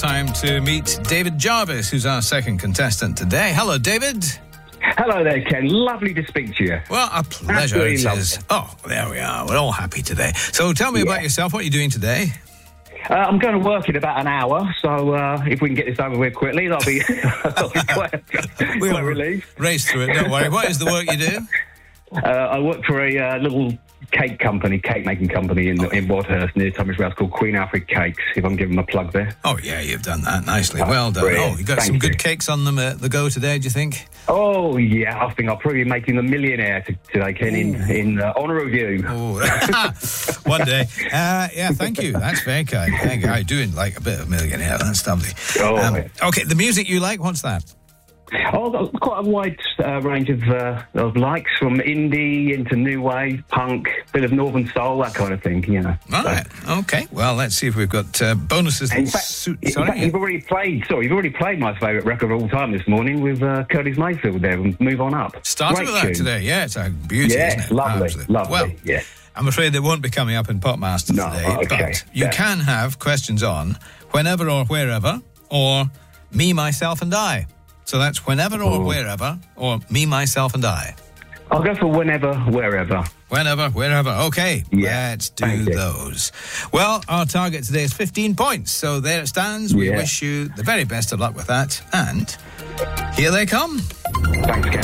Time to meet David Jarvis, who's our second contestant today. Hello, David. Hello there, Ken. Lovely to speak to you. Well, a pleasure it is. Oh, there we are. We're all happy today. So tell me about yourself. What are you doing today? I'm going to work in about an hour, so if we can get this over with quickly, that'll be, quite relieved. Race through it, don't worry. What is the work you do? I work for a little cake-making company in Wadhurst, near Tunbridge Wells, called Queen Alfred Cakes, if I'm giving them a plug there. Oh, yeah, you've done that nicely. Well done. Brilliant. Oh, you got some good cakes on them at the go today, do you think? Oh, yeah, I think I'll probably be making the millionaire today, Ken, in honour of you. Oh, one day. Yeah, thank you. That's very kind. Thank you. I do like a bit of millionaire. That's lovely. Okay, the music you like, what's that? Oh, quite a wide range of likes, from indie into new wave, punk, bit of northern soul, that kind of thing, you know. All right. Okay. Well, let's see if we've got bonuses. In fact, you've already played my favourite record of all time this morning with Curtis Mayfield there, and Move On Up. Started with that today. Yeah, it's a beauty, isn't it? Lovely. Well, yeah. I'm afraid they won't be coming up in Popmaster today, but you can have questions on Whenever or Wherever or Me, Myself and I. So that's Whenever or Wherever or Me, Myself and I. I'll go for Whenever, Wherever. Whenever, Wherever. Okay, let's do those. Well, our target today is 15 points. So there it stands. We wish you the very best of luck with that. And here they come. Thanks, Ken.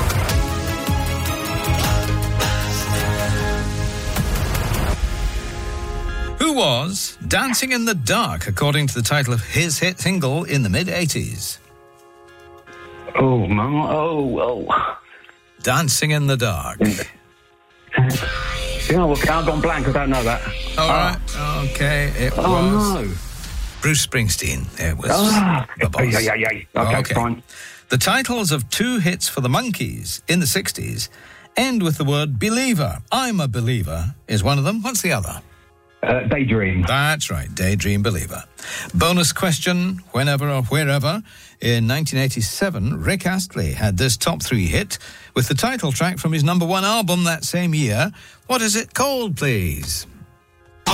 Who was Dancing in the Dark, according to the title of his hit single in the mid-80s? Dancing in the Dark. I've gone blank. I don't know that. All right. Okay. It was Bruce Springsteen. It was the boss. Okay, fine. The titles of two hits for the Monkees in the 60s end with the word believer. I'm a Believer is one of them. What's the other? Daydream. That's right, Daydream Believer. Bonus question, Whenever or Wherever. In 1987, Rick Astley had this top 3 hit with the title track from his #1 album that same year. What is it called, please?